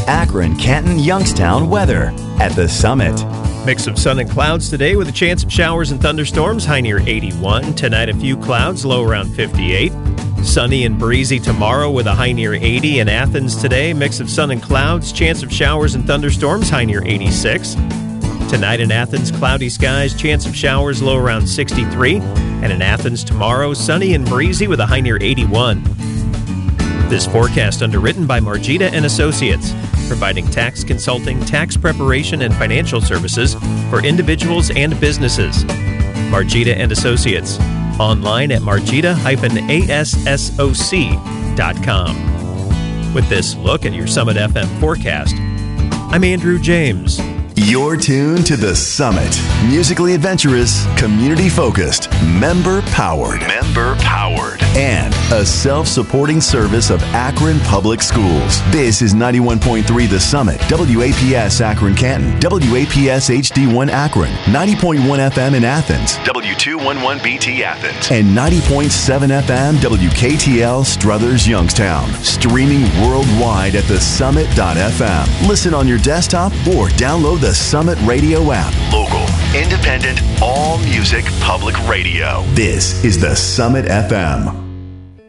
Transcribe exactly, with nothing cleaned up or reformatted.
Akron, Canton, Youngstown weather at the Summit. Mix of sun and clouds today with a chance of showers and thunderstorms, high near eighty-one. Tonight, a few clouds, low around fifty-eight. Sunny and breezy tomorrow with a high near eighty. In Athens today, mix of sun and clouds, chance of showers and thunderstorms, high near eighty-six. Tonight in Athens, cloudy skies, chance of showers, low around sixty-three. And in Athens tomorrow, sunny and breezy with a high near eighty-one. This forecast underwritten by Margita and Associates, providing tax consulting, tax preparation, and financial services for individuals and businesses. Margita and Associates, online at margita dash assoc dot com. With this look at your Summit F M forecast, I'm Andrew James. You're tuned to the Summit. Musically adventurous, community-focused, member-powered. Member-powered. And a self-supporting service of Akron Public Schools. This is ninety-one point three The Summit, W A P S Akron Canton, W A P S H D one Akron, ninety point one F M in Athens, W two eleven B T Athens, and ninety point seven F M W K T L Struthers Youngstown. Streaming worldwide at the summit dot f m. Listen on your desktop or download the Summit Radio app. Local, independent, all music public radio. This is the Summit F M.